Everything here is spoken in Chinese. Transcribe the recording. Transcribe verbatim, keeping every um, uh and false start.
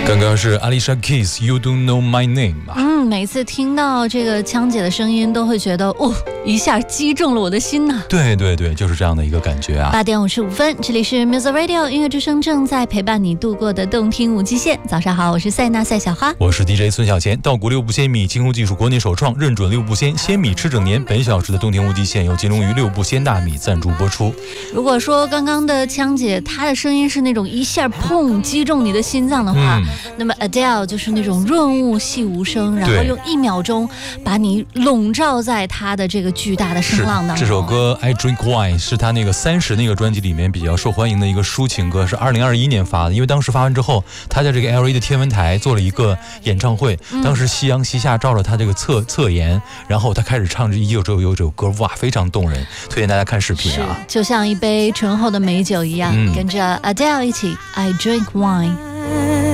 刚刚是 Alicia Keys You Don't Know My Name。 嗯，每次听到这个枪姐的声音都会觉得哦，一下击中了我的心呐、啊。 对对对，就是这样的一个感觉啊。 八点五十五分，这里是 Music Radio 音乐之声，正在陪伴你度过的动听无极限。早上好，我是塞纳赛小花， 我是 D J 孙小贤。稻谷六步鲜米，精工技术国内首创，认准六步鲜，鲜米吃整年。本小时的动听无极限由金龙鱼六步鲜大米赞助播出。 如果说刚刚的枪姐她的声音是那种一下砰击中你的心脏的话、嗯、那么 Adele 就是那种润物细无声，然后用一秒钟把你笼罩在她的这个巨大的声浪当中。 这首歌 I Drink Wine 是她那个三十那个专辑里面比较受欢迎的一个抒情歌，是二零二一年发的。因为当时发完之后，她在这个 L A 的天文台做了一个演唱会，当时夕阳西下照着她这个侧侧颜，然后她开始唱这一有这有这首歌，哇，非常动人，推荐大家看视频啊， 就像一杯醇厚的美酒一样、嗯、跟着 Adele 一起 I Drink Wine。